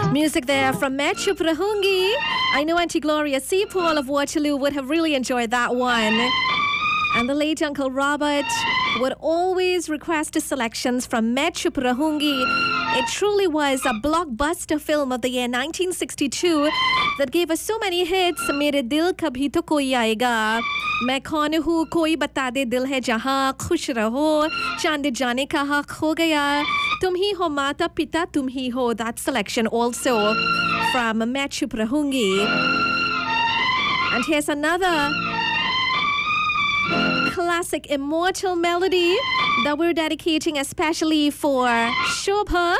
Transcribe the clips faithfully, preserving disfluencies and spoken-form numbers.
Music there from Matt Chup Rahungi. I know Auntie Gloria C. Paul of Waterloo would have really enjoyed that one. And the late Uncle Robert would always request selections from Matt Chup Rahungi. It truly was a blockbuster film of the year nineteen sixty-two that gave us so many hits. Mere dil kabhi to koi aayega, मैं कौन हूँ कोई बता दे दिल है जहाँ खुश रहो चांद जाने का हक हो गया तुम ही हो माता पिता तुम ही हो. That selection also from Matt Chup Rahungi. And here's another classic immortal melody that we're dedicating especially for Shobha.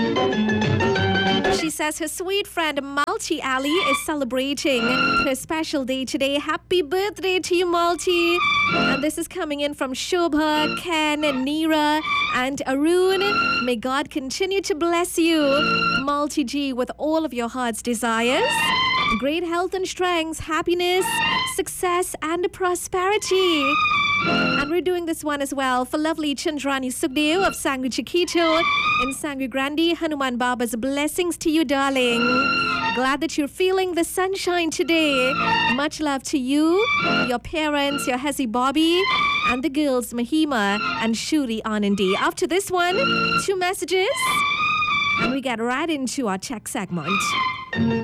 She says her sweet friend Malti Ali is celebrating her special day today. Happy birthday to you, Malti. And this is coming in from Shobha, Ken, Neera, and Arun. May God continue to bless you, Malti G, with all of your heart's desires. Great health and strength, happiness, success, and prosperity. And we're doing this one as well for lovely Chandrani Sukhdeo of Sangri Chiquito in Sangri Grandi. Hanuman Baba's blessings to you, darling. Glad that you're feeling the sunshine today. Much love to you, your parents, your Hezi Bobby, and the girls Mahima and Shuri Anandi. After this one, two messages, and we get right into our check segment.